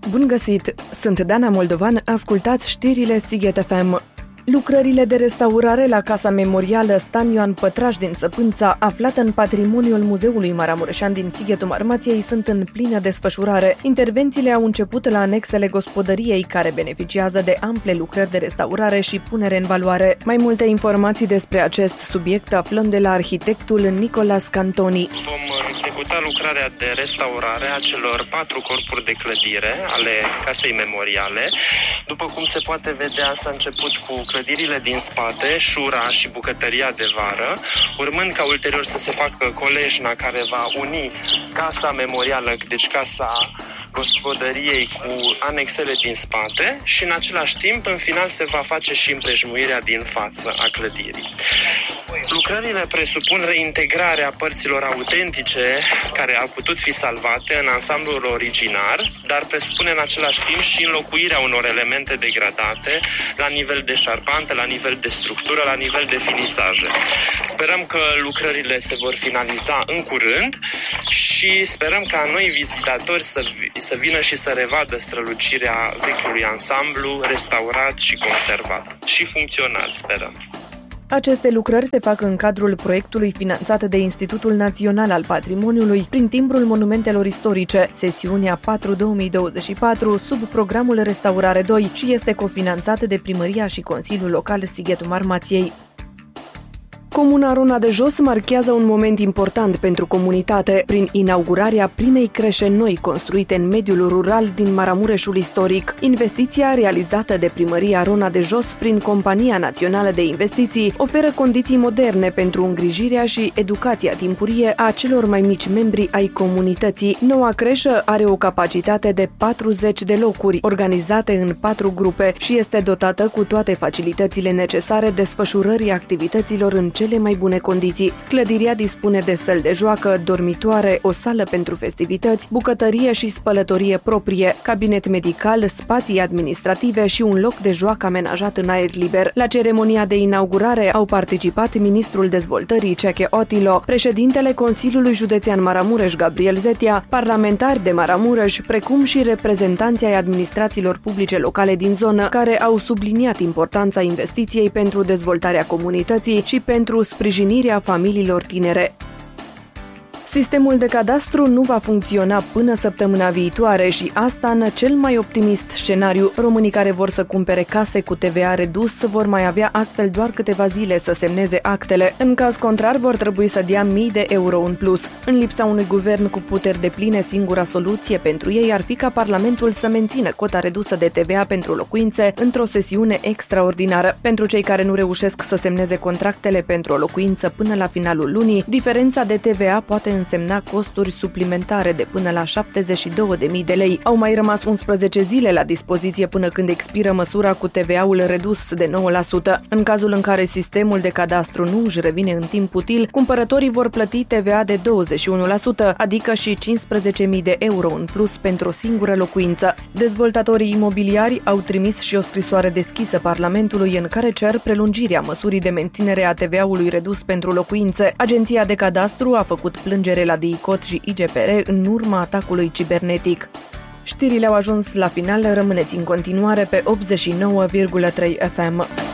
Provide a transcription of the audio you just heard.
Bun găsit! Sunt Dana Moldovan, ascultați știrile Sighet FM. Lucrările de restaurare la Casa Memorială Stan Ioan Pătraș din Săpânța, aflată în patrimoniul Muzeului Maramureșan din Sighetul Marmației, sunt în plină desfășurare. Intervențiile au început la anexele gospodăriei, care beneficiază de ample lucrări de restaurare și punere în valoare. Mai multe informații despre acest subiect aflăm de la arhitectul Nicolas Cantoni. Vom executa lucrarea de restaurare a celor 4 corpuri de clădire ale Casei Memoriale. După cum se poate vedea, s-a început cu clădirile din spate, șura și bucătăria de vară, urmând ca ulterior să se facă colejna care va uni Casa Memorială, deci Casa Gospodăriei, cu anexele din spate și în același timp, în final, se va face și împrejmuirea din față a clădirii. Lucrările presupun reintegrarea părților autentice care au putut fi salvate în ansamblul originar, dar presupune în același timp și înlocuirea unor elemente degradate la nivel de șarpante, la nivel de structură, la nivel de finisaje. Sperăm că lucrările se vor finaliza în curând și sperăm ca noi vizitatori să vină și să revadă strălucirea vechiului ansamblu restaurat și conservat și funcțional, sperăm. Aceste lucrări se fac în cadrul proiectului finanțat de Institutul Național al Patrimoniului prin timbrul monumentelor istorice, sesiunea 4-2024, sub programul Restaurare 2 și este cofinanțat de Primăria și Consiliul Local Sighetul Marmației. Comuna Rona de Jos marchează un moment important pentru comunitate prin inaugurarea primei creșe noi construite în mediul rural din Maramureșul istoric. Investiția realizată de Primăria Rona de Jos prin Compania Națională de Investiții oferă condiții moderne pentru îngrijirea și educația timpurie a celor mai mici membri ai comunității. Noua creșă are o capacitate de 40 de locuri, organizate în 4 grupe și este dotată cu toate facilitățile necesare desfășurării activităților în cele mai bune condiții. Clădirea dispune de săli de joacă, dormitoare, o sală pentru festivități, bucătărie și spălătorie proprie, cabinet medical, spații administrative și un loc de joacă amenajat în aer liber. La ceremonia de inaugurare au participat ministrul dezvoltării Ceche Otilo, președintele Consiliului Județean Maramureș Gabriel Zetia, parlamentari de Maramureș, precum și reprezentanții ai administrațiilor publice locale din zonă, care au subliniat importanța investiției pentru dezvoltarea comunității și pentru sprijinirea familiilor tinere. Sistemul de cadastru nu va funcționa până săptămâna viitoare și asta în cel mai optimist scenariu. Românii care vor să cumpere case cu TVA redus vor mai avea astfel doar câteva zile să semneze actele. În caz contrar, vor trebui să dea mii de euro în plus. În lipsa unui guvern cu puteri depline, singura soluție pentru ei ar fi ca Parlamentul să mențină cota redusă de TVA pentru locuințe într-o sesiune extraordinară. Pentru cei care nu reușesc să semneze contractele pentru o locuință până la finalul lunii, diferența de TVA poate însemna costuri suplimentare de până la 72.000 de lei. Au mai rămas 11 zile la dispoziție până când expiră măsura cu TVA-ul redus de 9%. În cazul în care sistemul de cadastru nu își revine în timp util, cumpărătorii vor plăti TVA de 21%, adică și 15.000 de euro în plus pentru o singură locuință. Dezvoltatorii imobiliari au trimis și o scrisoare deschisă Parlamentului în care cer prelungirea măsurii de menținere a TVA-ului redus pentru locuințe. Agenția de cadastru a făcut plângere la DICOT și IGPR în urma atacului cibernetic. Știrile au ajuns la final, rămâneți în continuare pe 89,3 FM.